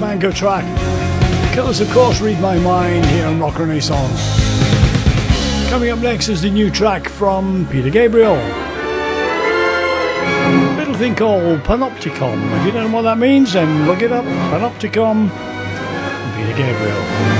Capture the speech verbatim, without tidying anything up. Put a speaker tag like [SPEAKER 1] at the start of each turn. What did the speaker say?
[SPEAKER 1] Mango track. Killers, of course, Read My Mind here on Rock Renaissance. Coming up next is the new track from Peter Gabriel. A little thing called Panopticon. If you don't know what that means, then look it up. Panopticon, Peter Gabriel.